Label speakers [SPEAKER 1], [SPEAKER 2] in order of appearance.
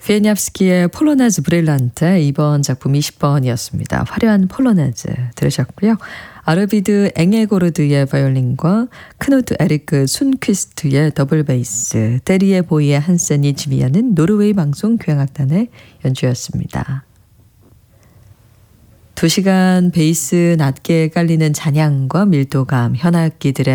[SPEAKER 1] 피에니압스키의 폴로네즈 브릴란테 2번 작품 20번이었습니다. 화려한 폴로네즈 들으셨고요. 아르비드 앵에고르드의 바이올린과 크누트 에리크 순퀴스트의 더블 베이스, 데리에 보이의 한센이 지휘하는 노르웨이 방송 교향악단의 연주였습니다. 2시간 베이스 낮게 깔리는 잔향과 밀도감, 현악기들의